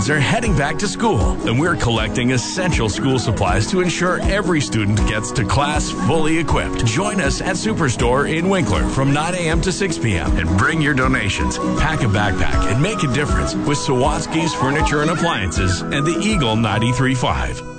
kids are heading back to school, and we're collecting essential school supplies to ensure every student gets to class fully equipped. Join us at Superstore in Winkler from 9 a.m. to 6 p.m. and bring your donations. Pack a backpack and make a difference with Sawatsky's Furniture and Appliances and the Eagle 93.5.